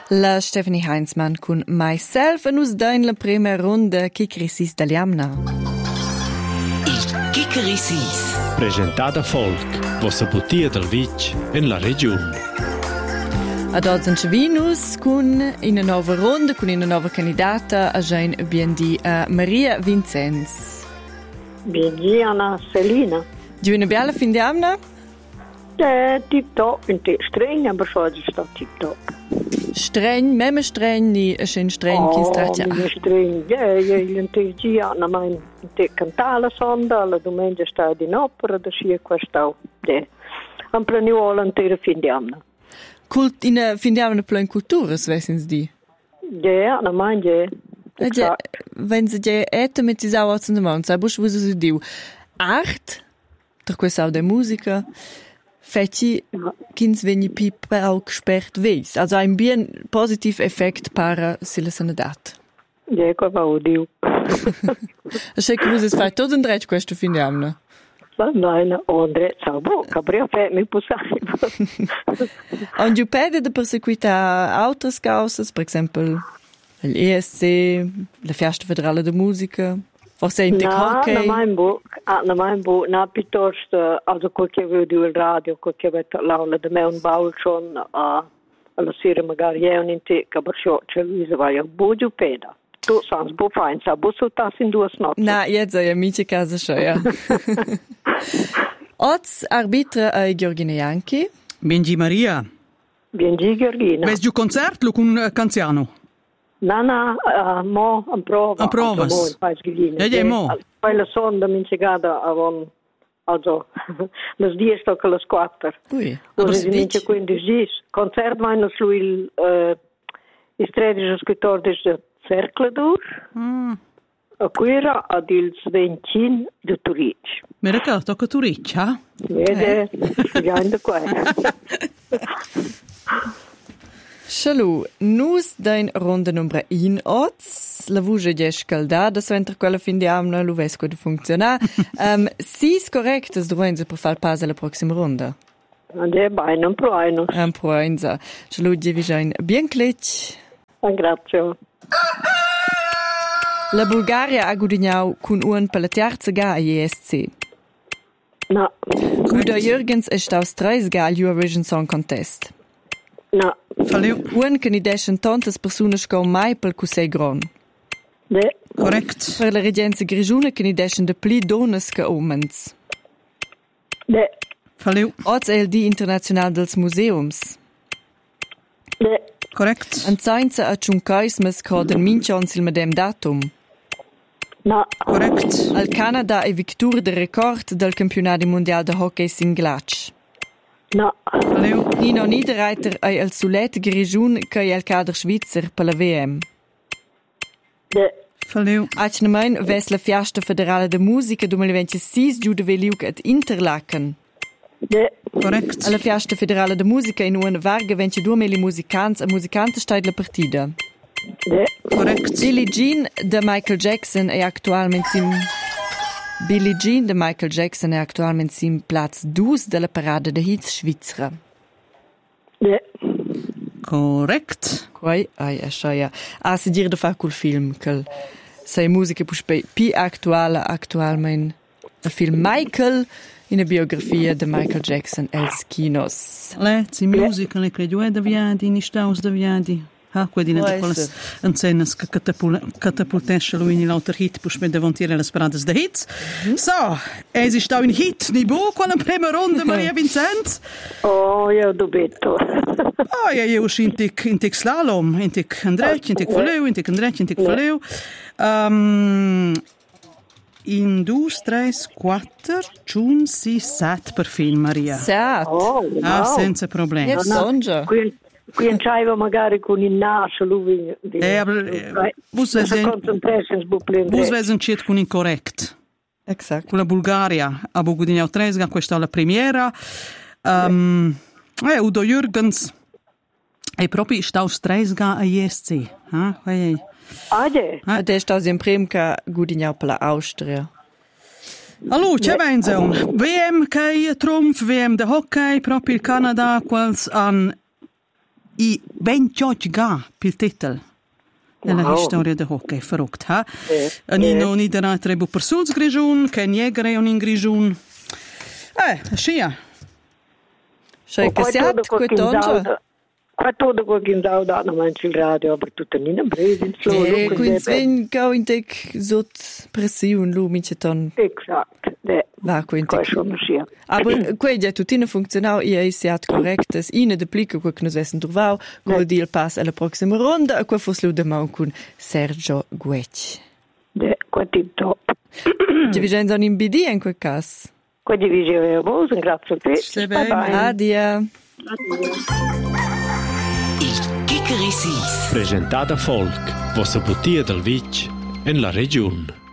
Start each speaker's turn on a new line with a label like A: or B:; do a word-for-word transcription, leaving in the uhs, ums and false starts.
A: La Stephanie Heinzmann con myself e nus dain la prima ronda Kikrisis d'Aliamna.
B: Il Kikrisis.
C: Presentata Folk, vostra bottiglia del Vic in la regione.
A: Ad oggi in Vinus con una nuova ronda, con una nuova candidata a Jean B and D, uh, Maria Vincenz.
D: Bienvenue Anna Selina.
A: Di una bella fin di amna?
D: Eh, tip-top, un te streng, aber so ist das tip-top.
A: Streng, memme streng, ni schön streng,
D: oh,
A: kin stratja.
D: Oh, streng, ja, ja, in te gia, na mein, te cantala sonda, la domenica sta in opera, da sia questo, de. Am planiuola intera fin di amna.
A: Kult, in fin di amna plan culturas, wessens di?
D: Ja, na mein, ja.
A: Ja, wenn sie ja ette mit sie sau aus dem Mond, sai busch, wo sie diu. Art, durch questo auch der Musiker, feci kins vegni pipa auch gesperrt weis. Also ein bien positiv Effekt para sila sanadat.
D: Ja, qua va o diu.
A: Asche che vos fai tot un dretch questo fin di anno.
D: Ma nein, Andre, ciao, bo, cabria fe mi pusai.
A: Und du pede de perseguita altres causas, per exempel l'E S C, la Festa Federale de Musica, forse in te hockey.
D: No, na mein bo, na mein bo, na piuttosto, also qualche vedo il radio, qualche vedo l'aula de me un baul schon, a alla sera magari è un in te, cabria c'è Luisa vai a bugiu peda. Tu sans bo fein, sa bo so tas in due notti.
A: Na, jetzt sei amici casa schon, ja. Oz arbitra ai Georgina Janki.
E: Benji Maria.
D: Benji Georgina.
E: Ves giù concerto con Canziano?
D: No, no, uh, mo a prova.
E: A prova.
D: Ja, ja, mo. Poi la sonda mi cegada avon, also, les dies sto che les quattro.
A: Ui,
D: aber si dice quindici dies. Concert mai lui il, uh, il tredici scrittore del Cercladur. Mm. A quera ad il Svencin de Turic.
E: Mira tocca Turic, ha?
D: Vede, studiando qua.
A: Shalom, nus dain ronda numero in oz, la vuge je scaldada, suentra quella fin di amna, lo vesco di funzionar. um, sis correctes dovenze per far pas alla prossima ronda.
D: Ande bene, un pro eino.
A: Un pro eino. Shalom, je vijain bien clic.
D: Grazie.
A: La Bulgaria ha guadagnau con un per la terza ga a E S C.
D: No.
A: Udo Jürgens è staus tres ga al Eurovision Song Contest.
D: No.
E: Falliu.
A: Un che ni deschen tantas persone scau mai pel cusei gron.
D: Ne.
E: Correct.
A: Per la regenza grigiuna che ni deschen de pli donas che omens.
D: Ne.
E: Falliu.
A: Oz è il Di International dels Museums.
D: Ne.
E: Correct.
A: An zainza a ciuncaismes ca den minchons il medem datum.
D: No.
E: Correct.
A: Al Canada è victur de record del campionato mondiale de hockey sin glatsch.
D: No.
E: Falliu.
A: Nino Niederreiter è il sulet grigiun che è il cader svizzer per la V M.
D: Ne.
E: Falliu.
A: Acnemein ves la Fiesta Federale de Musica duemilaventisei giù de Veliuc at Interlaken.
D: Ne.
A: Correct. Alla Fiesta Federale de Musica in una varga ventidue mili musicants e musicantes stait la partida.
D: Ne.
E: Correct.
A: Billie Jean de Michael Jackson è attualmente sim Billie Jean de Michael Jackson è attualmente sim Platz due della parada de hits svizzera.
D: Ne.
E: Correct.
A: Quai ai ascia. A se dir de fa col film che sei musica puspe pi attuale attualmente il film Michael in a biografia de Michael Jackson els kinos.
E: Lezzi, musica, le credo da viadi, ni staus da viadi. Ha, quelli di quelle antenas che catapultesce lui in l'autor hit, pus per devontire le sperate de hits. So, es ist da un hit, ni bu, quella prima ronda, Maria Vincenz.
D: Oh, io dubito.
E: Oh, ja, io usci in tic, in tic slalom, in tic andrec, in tic faleu, in tic andrec, in tic faleu. Um, in dus, tres, quattro, ciun, si, set per film, Maria.
A: Set?
D: Oh, wow.
E: Ah, senza problemi.
A: Jetzt sonja.
D: Qui, qui entscheiva magari con il naso, lui...
E: Eh, aber... Bus vesen ciet con incorrect.
A: Exact.
E: Con la Bulgaria, a Bogudignau Tresga, questa è la primiera. Um, eh, Udo Jürgens è proprio staus Tresga a E S C. Ah, eh.
D: Ah, ja.
A: Ah, der ist aus dem Premka Gudignau per la Austria.
E: Allora, c'è venzono. V M che Trumf, V M de hockey, proprio il Canada, quals an i ben ciocci ga pil titel. Nella
D: Wow.
E: storia de hockey verrückt, ha?
D: Eh,
E: E ni
D: eh.
E: non i dera trebu per suls grigiun, che niegre un in grigiun. Eh, scia.
A: Sai che siat quest'oggi?
D: Quattro da qualche zauda non mangi il radio, per tutto in un breve, solo
A: E
D: con
A: quindi
D: le-
A: ven gau in tec sot pressiun lu mince ton
D: Esatto, eh,
A: va quindi.
D: questo non sia.
A: Aber quei ja tutina funzionau ia è siat correctes ina de plica quel che nos essen trovau col di il pass alla prossima ronda e qua fos lu de mau con Sergio Guec.
D: Eh, quanti top.
A: Ci vigenza in B D in quel cas.
D: Qua divisione voi, grazie a te.
E: Stai
D: Bye
E: bene.
D: bye.
A: Adia.
B: Il Kikeri Sis.
C: Presentata Folk, vostra bottiglia del Vitg in la regione.